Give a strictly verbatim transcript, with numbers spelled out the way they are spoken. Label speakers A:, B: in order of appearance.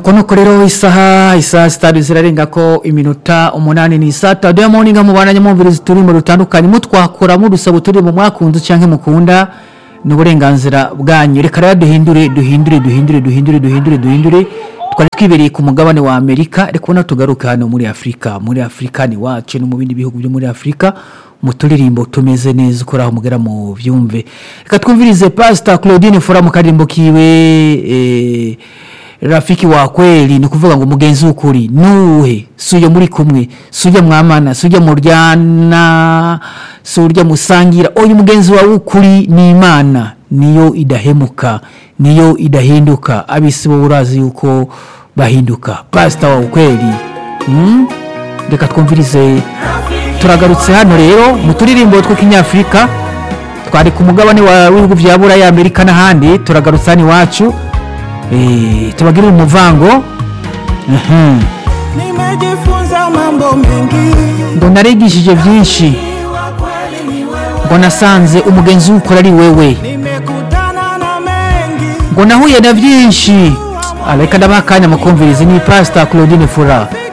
A: nuko nuko rero isaha isaha sitari zirarenga ko iminota umunani ni saa tatu ya morning mubana nyamumvirizi turi mu rutandukanye mutwakora mu dusabo turi mu mwakunze canke mukunda n'uburenganzira bwanyu reka rero duhindure duhindure duhindure duhindure duhindure duhindure twari twibereye ku mugabane wa Amerika reka ubona tugaruka hano muri Afrika muri Afrika ni wacu no mu bindi bihugu byo muri Afrika muturirimbo tumeze neza ukora mugera mu vyumve reka twumvirize Pastor Claudine Fora mu karimbo kiwe eh rafiki wa kweli ni kuvuga ngo mugenzi ukuri nuhe suyo muri kumwe suyo mwamana suyo muryana suyo musangira oyu mugenzi wa ukuri ni Imana niyo idahemuka niyo idahinduka abisibo urazi yuko bahinduka Pastor wa kweli hmm? Reka twumvirize turagarutse hano rero muturirimbo two kinyafrika twari ku mugabane wa w'ibihugu vya Buraya Amerika n'ahandi turagarutse hano iwacu eh tubagira umuvango mhm nimejifunza mambo mengi ngo narigishije byinshi ngo nasanze umugenzi ukora ari wewe nimekutana na mengi ngo nahuye na byinshi aleka ndabakanya mukumvirize ni Pastor Claudine Fora